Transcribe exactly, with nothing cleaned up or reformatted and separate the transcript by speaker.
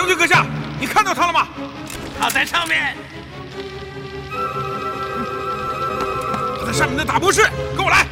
Speaker 1: 军阁下，你看到他了吗？
Speaker 2: 他在上面。
Speaker 1: 在上面的大博士，跟我来。